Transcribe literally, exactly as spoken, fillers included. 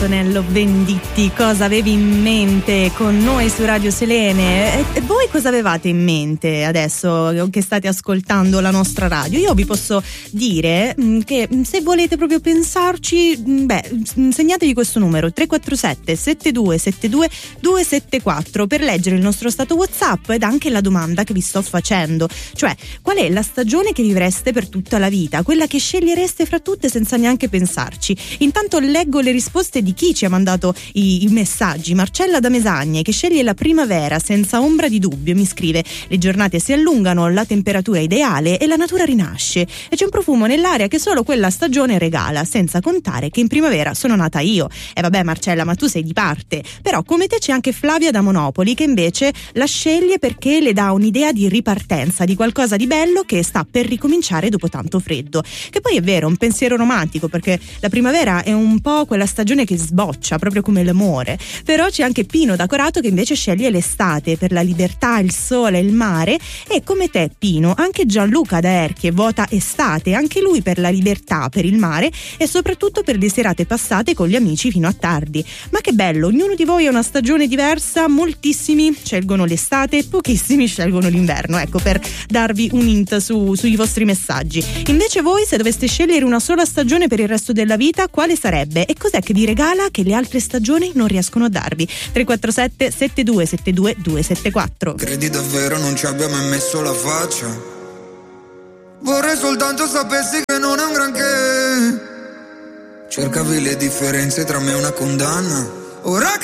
Antonello Venditti, cosa avevi in mente con noi su Radio Selene? E, e voi cosa avevate in mente adesso che state ascoltando la nostra radio? Io vi posso dire mh, che se volete proprio pensarci, mh, beh, segnatevi questo numero tre quattro sette sette due sette due due sette quattro per leggere il nostro stato WhatsApp ed anche la domanda che vi sto facendo, cioè qual è la stagione che vivreste per tutta la vita, quella che scegliereste fra tutte senza neanche pensarci. Intanto leggo le risposte di chi ci ha mandato i, i messaggi. Marcella da Mesagne, che sceglie la primavera senza ombra di dubbio, mi scrive: le giornate si allungano, la temperatura è ideale e la natura rinasce e c'è un profumo nell'aria che solo quella stagione regala, senza contare che in primavera sono nata io. E vabbè Marcella, ma tu sei di parte. Però come te c'è anche Flavia da Monopoli, che invece la sceglie perché le dà un'idea di ripartenza, di qualcosa di bello che sta per ricominciare dopo tanto freddo. Che poi è vero, un pensiero romantico, perché la primavera è un po' quella stagione che sboccia, proprio come l'amore. Però c'è anche Pino da Corato che invece sceglie l'estate per la libertà, il sole, il mare. E come te Pino, anche Gianluca da Erchie vota estate, anche lui per la libertà, per il mare e soprattutto per le serate passate con gli amici fino a tardi. Ma che bello, ognuno di voi ha una stagione diversa, moltissimi scelgono l'estate, pochissimi scelgono l'inverno, ecco, per darvi un hint su, sui vostri messaggi. Invece voi, se doveste scegliere una sola stagione per il resto della vita, quale sarebbe? E cos'è che vi regala che le altre stagioni non riescono a darvi? tre quattro sette sette due sette due due sette quattro. Credi davvero non ci abbia mai messo la faccia? Vorrei soltanto sapessi che non è un granché. Cercavi le differenze tra me e una condanna. Ora che